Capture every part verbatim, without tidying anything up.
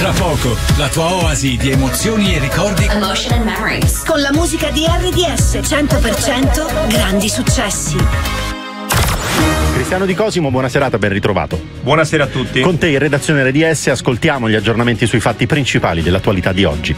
Tra poco, la tua oasi di emozioni e ricordi. Emotion and Memories. Con la musica di R D S cento per cento grandi successi. Cristiano Di Cosimo, buona serata, ben ritrovato. Buonasera a tutti. Con te in redazione R D S ascoltiamo gli aggiornamenti sui fatti principali dell'attualità di oggi.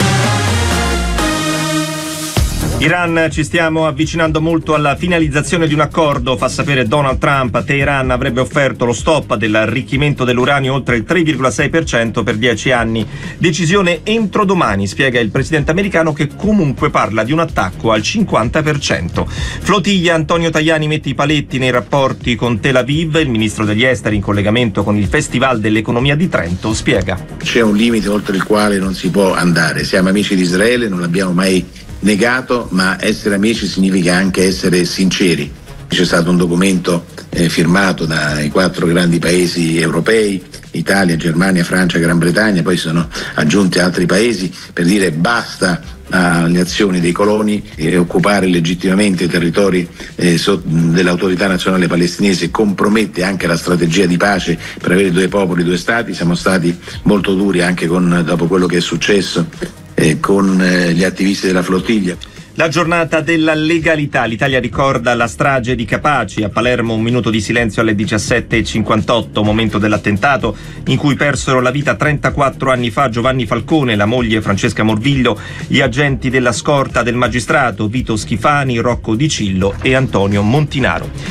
Iran, ci stiamo avvicinando molto alla finalizzazione di un accordo, fa sapere Donald Trump. Teheran avrebbe offerto lo stop dell'arricchimento dell'uranio oltre il tre virgola sei per cento per dieci anni. Decisione entro domani, spiega il presidente americano, che comunque parla di un attacco al cinquanta per cento. Flotilla, Antonio Tajani mette i paletti nei rapporti con Tel Aviv. Il ministro degli esteri, in collegamento con il Festival dell'Economia di Trento, spiega. C'è un limite oltre il quale non si può andare. Siamo amici di Israele, non l'abbiamo mai negato, ma essere amici significa anche essere sinceri. C'è stato un documento eh, firmato dai quattro grandi paesi europei, Italia, Germania, Francia, Gran Bretagna, poi sono aggiunti altri paesi, per dire basta alle azioni dei coloni e occupare legittimamente i territori eh, so, dell'autorità nazionale palestinese compromette anche la strategia di pace per avere due popoli, due stati. Siamo stati molto duri anche con, dopo quello che è successo eh, con eh, gli attivisti della flottiglia. La giornata della legalità. L'Italia ricorda la strage di Capaci. A Palermo un minuto di silenzio alle diciassette e cinquantotto, momento dell'attentato in cui persero la vita trentaquattro anni fa Giovanni Falcone, la moglie Francesca Morviglio, gli agenti della scorta del magistrato Vito Schifani, Rocco Di Cillo e Antonio Montinaro.